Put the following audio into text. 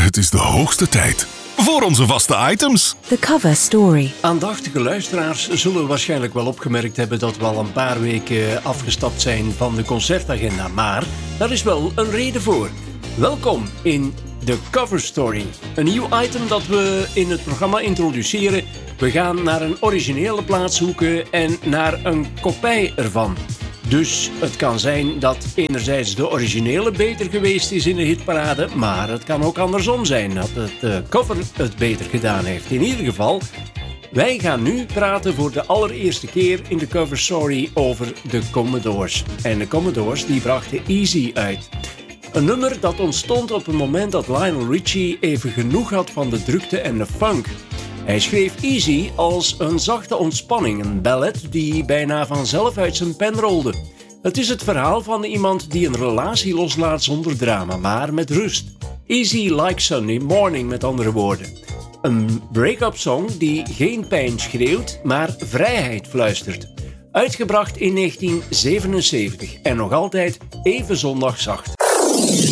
Het is de hoogste tijd voor onze vaste items. The cover story. Aandachtige luisteraars zullen waarschijnlijk wel opgemerkt hebben dat we al een paar weken afgestapt zijn van de concertagenda. Maar daar is wel een reden voor. Welkom in de cover story. Een nieuw item dat we in het programma introduceren. We gaan naar een originele plaat zoeken en naar een kopij ervan. Dus het kan zijn dat enerzijds de originele beter geweest is in de hitparade, maar het kan ook andersom zijn dat de cover het beter gedaan heeft. In ieder geval, wij gaan nu praten voor de allereerste keer in de cover story over de Commodores. En de Commodores die brachten Easy uit. Een nummer dat ontstond op het moment dat Lionel Richie even genoeg had van de drukte en de funk. Hij schreef Easy als een zachte ontspanning, een ballad die bijna vanzelf uit zijn pen rolde. Het is het verhaal van iemand die een relatie loslaat zonder drama, maar met rust. Easy like Sunday morning, met andere woorden. Een break-up song die geen pijn schreeuwt, maar vrijheid fluistert. Uitgebracht in 1977 en nog altijd even zondagzacht.